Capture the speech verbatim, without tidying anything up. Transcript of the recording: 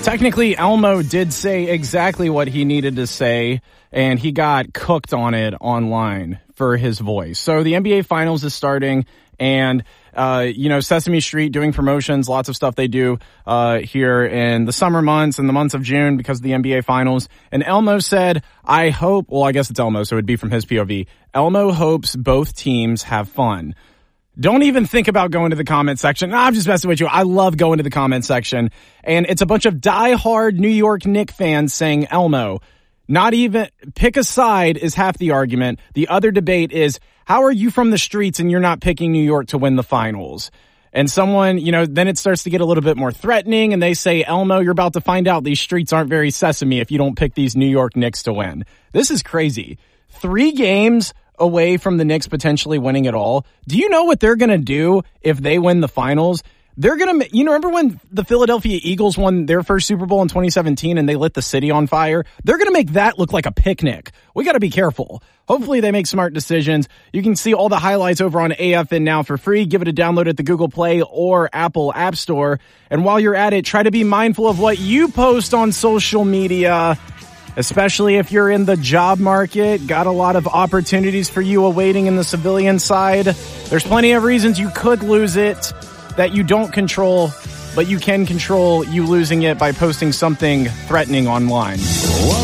technically, Elmo did say exactly what he needed to say, and he got cooked on it online for his voice. So the N B A Finals is starting, and, uh, you know, Sesame Street doing promotions, lots of stuff they do uh, here in the summer months and the months of June because of the N B A Finals. And Elmo said, I hope, well, I guess it's Elmo, so it would be from his P O V. Elmo hopes both teams have fun. Don't even think about going to the comment section. Nah, I'm just messing with you. I love going to the comment section. And it's a bunch of diehard New York Knicks fans saying Elmo. Not even, pick a side is half the argument. The other debate is, how are you from the streets and you're not picking New York to win the finals? And someone, you know, then it starts to get a little bit more threatening, and they say, Elmo, you're about to find out these streets aren't very sesame if you don't pick these New York Knicks to win. This is crazy. Three games away from the Knicks potentially winning it all. Do you know what they're going to do if they win the finals? They're going to, you know, remember when the Philadelphia Eagles won their first Super Bowl in twenty seventeen and they lit the city on fire? They're going to make that look like a picnic. We got to be careful. Hopefully they make smart decisions. You can see all the highlights over on A F N Now for free. Give it a download at the Google Play or Apple App Store. And while you're at it, try to be mindful of what you post on social media, especially if you're in the job market. Got a lot of opportunities for you awaiting in the civilian side. There's plenty of reasons you could lose it that you don't control, but you can control you losing it by posting something threatening online.